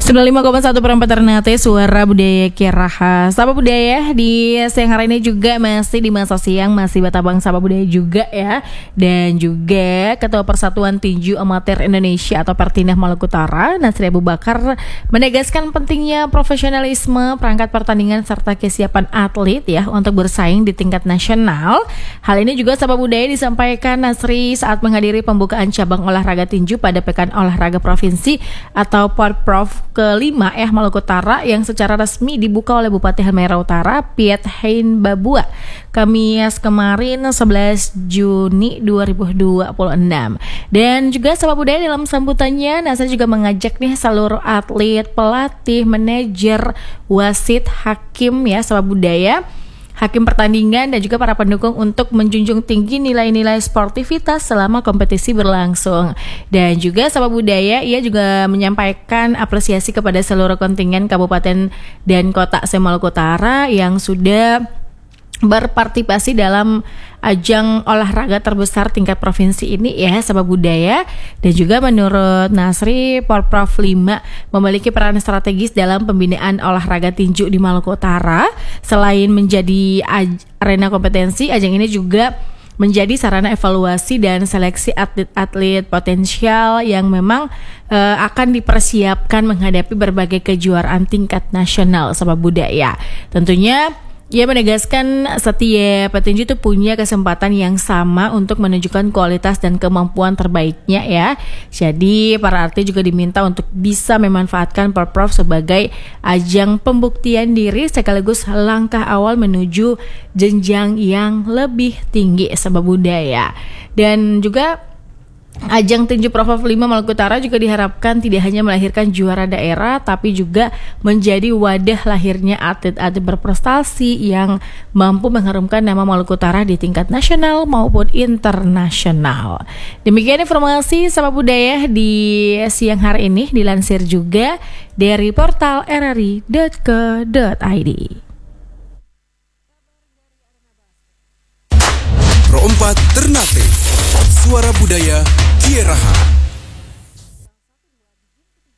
95,1 Ternate, suara budaya Kiraha. Sapa budaya di siang hari ini juga masih di masa siang, masih Batabang Sapa Budaya juga ya. Dan juga Ketua Persatuan Tinju Amatir Indonesia atau Pertindah Maluku Utara, Nasri Abu Bakar, menegaskan pentingnya profesionalisme perangkat pertandingan serta kesiapan atlet ya untuk bersaing di tingkat nasional. Hal ini juga Sapa Budaya disampaikan Nasri saat menghadiri pembukaan cabang olahraga tinju pada Pekan Olahraga Provinsi atau Porprov kelima Maluku Utara yang secara resmi dibuka oleh Bupati Halmahera Utara Piet Hein Babua Kamis kemarin 11 Juni 2026. Dan juga Sapa Budaya dalam sambutannya Nasri juga mengajak nih seluruh atlet, pelatih, manajer, wasit, hakim ya Sapa Budaya, hakim pertandingan dan juga para pendukung untuk menjunjung tinggi nilai-nilai sportivitas selama kompetisi berlangsung. Dan juga Sapa Budaya ia juga menyampaikan apresiasi kepada seluruh kontingen kabupaten dan kota Maluku Utara yang sudah berpartisipasi dalam ajang olahraga terbesar tingkat provinsi ini ya Sapa Budaya. Dan juga menurut Nasri, Porprov 5 memiliki peran strategis dalam pembinaan olahraga tinju di Maluku Utara. Selain menjadi arena kompetensi, ajang ini juga menjadi sarana evaluasi dan seleksi atlet-atlet potensial yang memang akan dipersiapkan menghadapi berbagai kejuaraan tingkat nasional Sapa Budaya. Tentunya ia menegaskan setiap petinju itu punya kesempatan yang sama untuk menunjukkan kualitas dan kemampuan terbaiknya ya. Jadi para atlet juga diminta untuk bisa memanfaatkan Porprov sebagai ajang pembuktian diri sekaligus langkah awal menuju jenjang yang lebih tinggi Sapa Budaya. Dan juga ajang tinju Porprov 5 Maluku Utara juga diharapkan tidak hanya melahirkan juara daerah tapi juga menjadi wadah lahirnya atlet-atlet berprestasi yang mampu mengharumkan nama Maluku Utara di tingkat nasional maupun internasional. Demikian informasi Sapa Budaya di siang hari ini, dilansir juga dari portal rri.co.id. Pro 4 Ternate, suara budaya Kiraha.